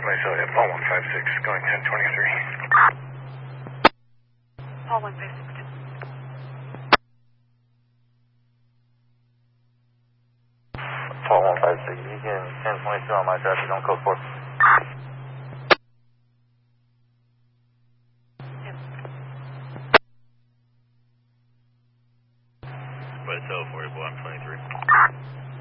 So yeah, Paul 156 going 1023. Paul 156. Paul 156, you can 1022 on my traffic on code 4. But so 4123.